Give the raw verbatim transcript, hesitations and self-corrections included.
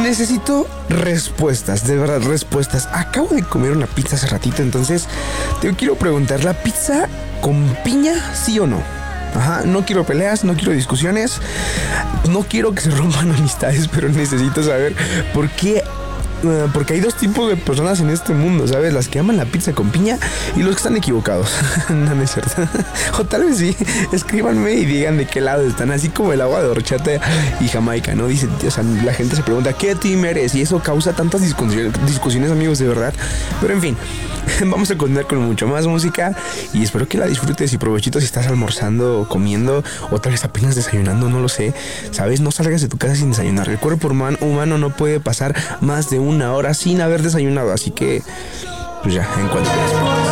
necesito respuestas, de verdad, respuestas. Acabo de comer una pizza hace ratito, entonces te quiero preguntar, ¿la pizza con piña, sí o no? Ajá, no quiero peleas, no quiero discusiones, no quiero que se rompan amistades, pero necesito saber por qué. Uh, porque hay dos tipos de personas en este mundo, ¿sabes? Las que aman la pizza con piña y los que están equivocados. No, no es cierto. O tal vez sí. Escríbanme y digan de qué lado están. Así como el agua de horchata y Jamaica, ¿no? Dice, o sea, la gente se pregunta, ¿qué team eres? Y eso causa tantas discusiones, discusiones, amigos, de verdad. Pero en fin, vamos a continuar con mucho más música y espero que la disfrutes y provechito si estás almorzando o comiendo o tal vez apenas desayunando, no lo sé. ¿Sabes? No salgas de tu casa sin desayunar. El cuerpo humano no puede pasar más de un una hora sin haber desayunado, así que pues ya, en cuanto te